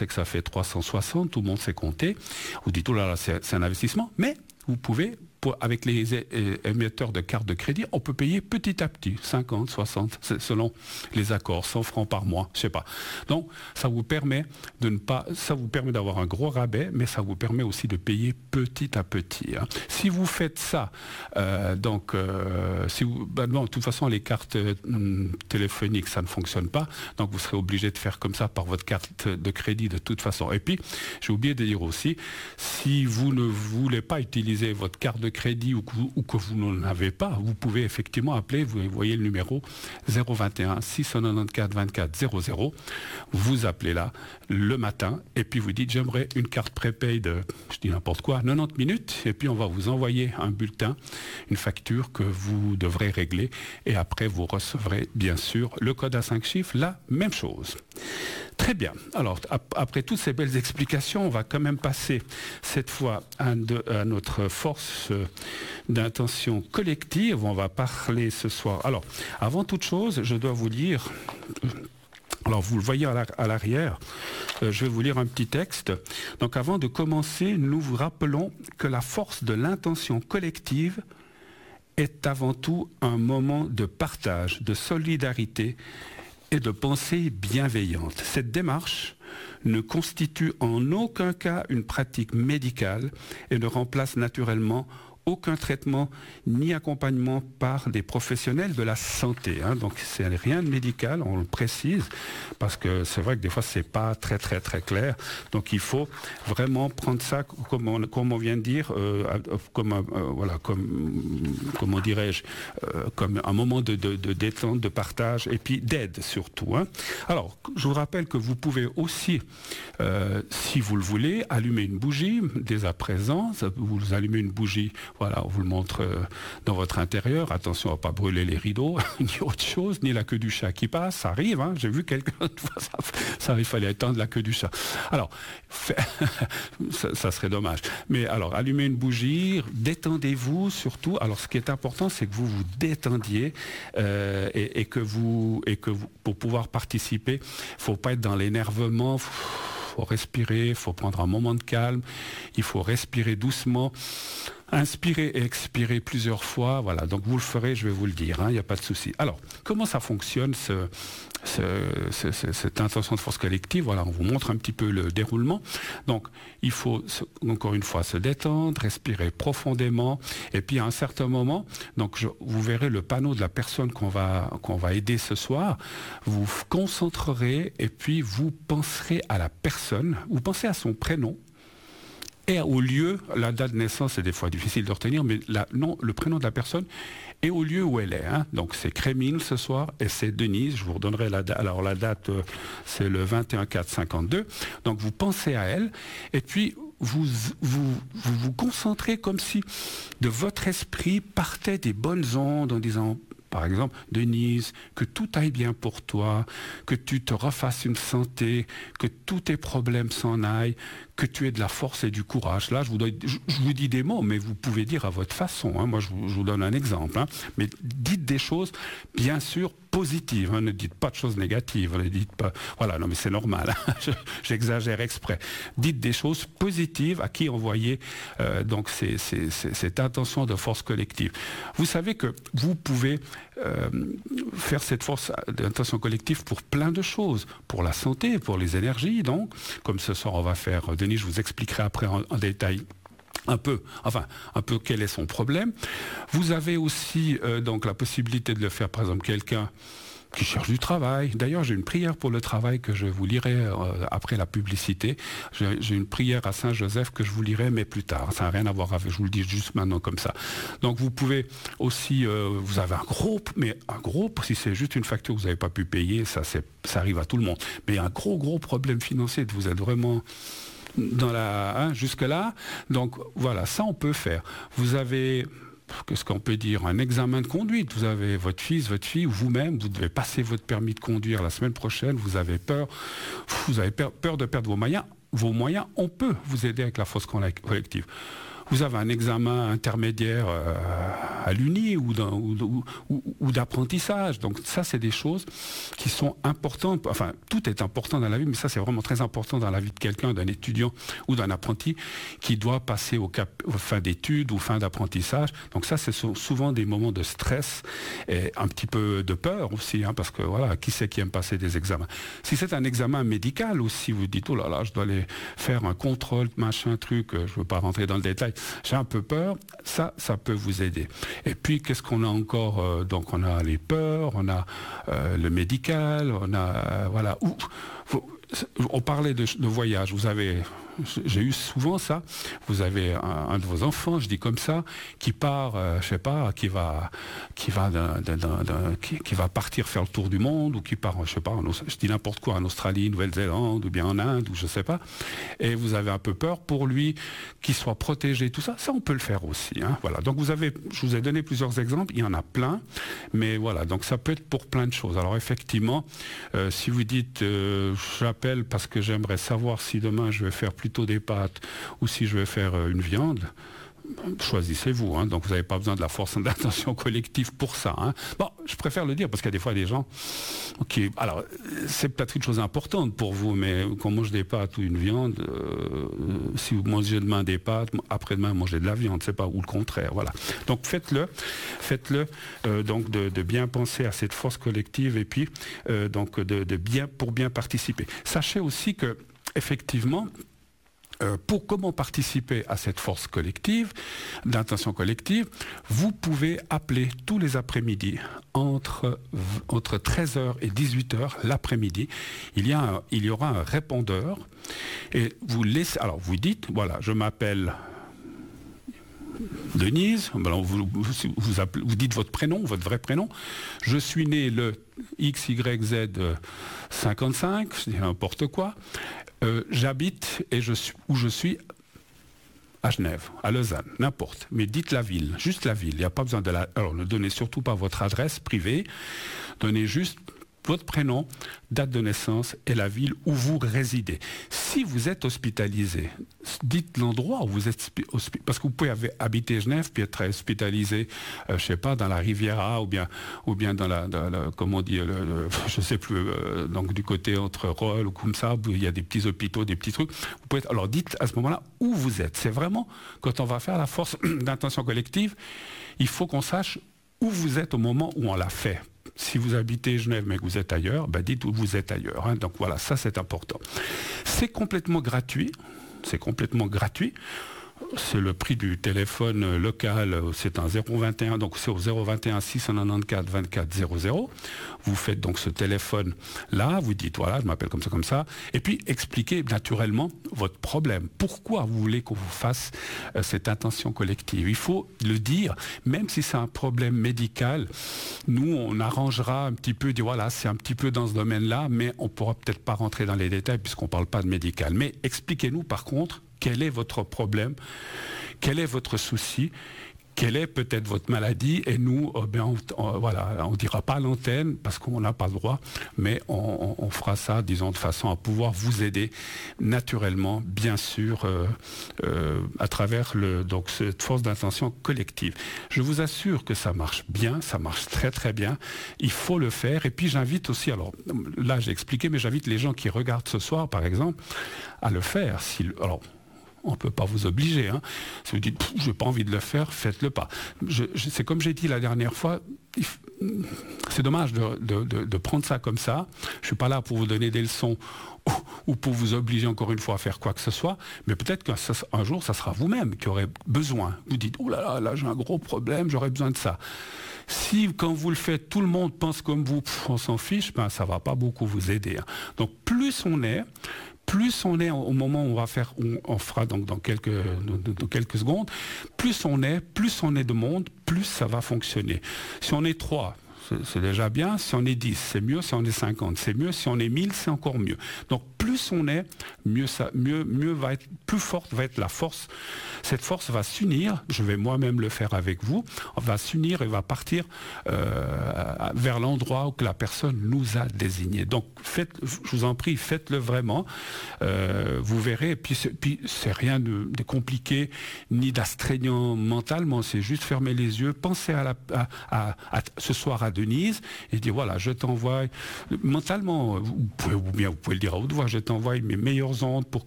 sait que ça fait 360, tout le monde sait compter. Vous dites, oh là là, c'est un investissement, mais vous pouvez, avec les émetteurs de cartes de crédit, on peut payer petit à petit, 50, 60, selon les accords, 100 francs par mois, je sais pas. Donc, ça vous permet d'avoir un gros rabais, mais ça vous permet aussi de payer petit à petit. Hein. Si vous faites ça, bon, de toute façon, les cartes téléphoniques, ça ne fonctionne pas, donc vous serez obligé de faire comme ça par votre carte de crédit de toute façon. Et puis, j'ai oublié de dire aussi, si vous ne voulez pas utiliser votre carte de crédit ou que vous n'en avez pas, vous pouvez effectivement appeler, vous voyez le numéro 021 694 24 00, vous appelez là le matin et puis vous dites j'aimerais une carte prépaid de, je dis n'importe quoi, 90 minutes et puis on va vous envoyer un bulletin, une facture que vous devrez régler et après vous recevrez bien sûr le code à 5 chiffres, la même chose. Très bien. Alors, après toutes ces belles explications, on va quand même passer cette fois à notre force d'intention collective. On va parler ce soir. Alors, avant toute chose, je dois vous lire... Alors, vous le voyez à l'arrière, je vais vous lire un petit texte. Donc, avant de commencer, nous vous rappelons que la force de l'intention collective est avant tout un moment de partage, de solidarité et de pensée bienveillante. Cette démarche ne constitue en aucun cas une pratique médicale et ne remplace naturellement aucun traitement ni accompagnement par des professionnels de la santé. Hein. Donc c'est rien de médical, on le précise, parce que c'est vrai que des fois c'est pas très clair. Donc il faut vraiment prendre ça comme on vient de dire, comme un moment de détente, de partage et puis d'aide surtout. Hein. Alors je vous rappelle que vous pouvez aussi, si vous le voulez, allumer une bougie dès à présent. Vous allumez une bougie. Voilà, on vous le montre dans votre intérieur. Attention à ne pas brûler les rideaux, ni autre chose, ni la queue du chat qui passe. Ça arrive, hein. J'ai vu quelqu'un, ça il fallait éteindre la queue du chat. Alors, ça serait dommage. Mais alors, allumez une bougie, détendez-vous surtout. Alors, ce qui est important, c'est que vous vous détendiez et que vous, pour pouvoir participer, il ne faut pas être dans l'énervement. Il faut respirer, il faut prendre un moment de calme, il faut respirer doucement, inspirer et expirer plusieurs fois. Voilà, donc vous le ferez, je vais vous le dire, il n'y a pas de souci. Alors, comment ça fonctionne cette intention de force collective? Voilà, on vous montre un petit peu le déroulement. Donc, il faut encore une fois se détendre, respirer profondément, et puis à un certain moment, donc vous verrez le panneau de la personne qu'on va aider ce soir. Vous vous concentrerez et puis vous penserez à la personne. Vous pensez à son prénom. Et au lieu, la date de naissance c'est des fois difficile de retenir, mais le prénom de la personne est au lieu où elle est. Hein. Donc c'est Crémine ce soir et c'est Denise. Je vous redonnerai la date. Alors la date c'est le 21/4/52. Donc vous pensez à elle et puis vous concentrez comme si de votre esprit partaient des bonnes ondes en disant... Par exemple, Denise, que tout aille bien pour toi, que tu te refasses une santé, que tous tes problèmes s'en aillent, que tu aies de la force et du courage. Là, je vous dis des mots, mais vous pouvez dire à votre façon. Hein. Moi, je vous donne un exemple. Hein. Mais dites des choses, bien sûr, positives. Hein. Ne dites pas de choses négatives. Ne dites pas... Voilà, non, mais c'est normal. Hein. J'exagère exprès. Dites des choses positives à qui envoyer donc cette intention de force collective. Vous savez que vous pouvez faire cette force d'intention collective pour plein de choses. Pour la santé, pour les énergies, donc. Comme ce soir, on va faire... Denis, je vous expliquerai après en détail un peu quel est son problème. Vous avez aussi donc la possibilité de le faire, par exemple, quelqu'un qui cherche du travail. D'ailleurs, j'ai une prière pour le travail que je vous lirai après la publicité. J'ai une prière à Saint-Joseph que je vous lirai, mais plus tard. Ça n'a rien à voir avec, je vous le dis juste maintenant comme ça. Donc, vous pouvez aussi, vous avez un gros, si c'est juste une facture que vous n'avez pas pu payer, ça arrive à tout le monde. Mais un gros problème financier, vous êtes vraiment... jusque-là. Donc voilà, ça on peut faire. Vous avez, qu'est-ce qu'on peut dire, un examen de conduite. Vous avez votre fils, votre fille, ou vous-même, vous devez passer votre permis de conduire la semaine prochaine, vous avez peur de perdre vos moyens, on peut vous aider avec la force collective. vous avez un examen intermédiaire à l'Uni ou d'apprentissage. Donc ça, c'est des choses qui sont importantes. Enfin, tout est important dans la vie, mais ça, c'est vraiment très important dans la vie de quelqu'un, d'un étudiant ou d'un apprenti qui doit passer aux fin d'études ou fin d'apprentissage. Donc ça, ce sont souvent des moments de stress et un petit peu de peur aussi, hein, parce que voilà, qui c'est qui aime passer des examens? Si c'est un examen médical aussi, vous dites, oh là là, je dois aller faire un contrôle, machin, truc, je ne veux pas rentrer dans le détail, j'ai un peu peur, ça peut vous aider. Et puis, qu'est-ce qu'on a encore? Donc, on a les peurs, on a le médical, on a, voilà, on parlait de voyage, j'ai eu souvent ça, vous avez un de vos enfants, je dis comme ça, qui part, je sais pas, qui va partir faire le tour du monde, ou qui part, je sais pas, je dis n'importe quoi, en Australie, Nouvelle-Zélande, ou bien en Inde, ou je sais pas, et vous avez un peu peur pour lui, qu'il soit protégé, tout ça, on peut le faire aussi, hein, voilà. Donc je vous ai donné plusieurs exemples, il y en a plein, mais voilà, donc ça peut être pour plein de choses. Alors effectivement, si vous dites, j'appelle parce que j'aimerais savoir si demain je vais faire plutôt des pâtes ou si je vais faire une viande, choisissez-vous, hein. Donc vous n'avez pas besoin de la force d'intention collective pour ça, hein. Bon, je préfère le dire parce qu'il y a des fois des gens qui... Alors, c'est peut-être une chose importante pour vous, mais quand on mange des pâtes ou une viande, si vous mangez demain des pâtes, après-demain mangez de la viande, c'est pas, ou le contraire, voilà. Donc faites-le, donc de bien penser à cette force collective et puis donc pour bien participer. Sachez aussi que effectivement, pour comment participer à cette force collective, d'intention collective, vous pouvez appeler tous les après-midi entre 13h et 18h l'après-midi. Il y aura un répondeur et vous laissez. Alors vous dites, voilà, je m'appelle Denise, vous dites votre prénom, votre vrai prénom. Je suis né le XYZ 55, je dis n'importe quoi. J'habite où je suis à Genève, à Lausanne, n'importe. Mais dites la ville, juste la ville. Il n'y a pas besoin de Alors ne donnez surtout pas votre adresse privée. Donnez juste votre prénom, date de naissance et la ville où vous résidez. Si vous êtes hospitalisé, dites l'endroit où vous êtes hospitalisé. Parce que vous pouvez habiter Genève puis être hospitalisé, je sais pas, dans la Riviera ou bien dans la comment on dit, je sais plus, donc du côté entre Rolle ou comme ça, où il y a des petits hôpitaux, des petits trucs. Vous pouvez alors dites à ce moment-là où vous êtes. C'est vraiment, quand on va faire la force d'intention collective, il faut qu'on sache où vous êtes au moment où on l'a fait. Si vous habitez Genève mais que vous êtes ailleurs, dites où vous êtes ailleurs, hein. Donc voilà, ça c'est important. C'est complètement gratuit. C'est le prix du téléphone local, c'est un 021, donc c'est au 021 694 24 00. Vous faites donc ce téléphone-là, vous dites voilà, je m'appelle comme ça, et puis expliquez naturellement votre problème. Pourquoi vous voulez qu'on vous fasse cette intention collective? Il faut le dire, même si c'est un problème médical, nous on arrangera un petit peu, dire voilà, c'est un petit peu dans ce domaine-là, mais on ne pourra peut-être pas rentrer dans les détails puisqu'on ne parle pas de médical. Mais expliquez-nous par contre, quel est votre problème? Quel est votre souci? Quelle est peut-être votre maladie? Et nous, voilà, on ne dira pas à l'antenne parce qu'on n'a pas le droit, mais on fera ça, disons, de façon à pouvoir vous aider naturellement, bien sûr, à travers donc cette force d'intention collective. Je vous assure que ça marche bien, ça marche très très bien. Il faut le faire. Et puis j'invite aussi, alors là j'ai expliqué, mais j'invite les gens qui regardent ce soir, par exemple, à le faire. On ne peut pas vous obliger, hein. Si vous dites « je n'ai pas envie de le faire », faites-le pas. C'est comme j'ai dit la dernière fois, c'est dommage de prendre ça comme ça. Je ne suis pas là pour vous donner des leçons ou pour vous obliger encore une fois à faire quoi que ce soit, mais peut-être qu'un jour, ça sera vous-même qui aurez besoin. Vous dites « oh là là, j'ai un gros problème, j'aurais besoin de ça ». Si, quand vous le faites, tout le monde pense comme vous, on s'en fiche, ça ne va pas beaucoup vous aider, hein. Donc plus on est au moment où on fera donc dans quelques secondes, plus on est de monde, plus ça va fonctionner. Si on est 3, c'est déjà bien. Si on est 10, c'est mieux. Si on est 50, c'est mieux. Si on est 1000, c'est encore mieux. Donc plus on est, mieux va être, plus forte va être la force cette force va s'unir, je vais moi-même le faire avec vous, on va s'unir et va partir vers l'endroit où la personne nous a désigné. Donc, je vous en prie, faites-le vraiment. Vous verrez, puis c'est rien de compliqué, ni d'astreignant mentalement, c'est juste fermer les yeux, penser à ce soir à Denise, et dire, voilà, je t'envoie, mentalement, vous pouvez le dire à haute voix, je t'envoie mes meilleures ondes pour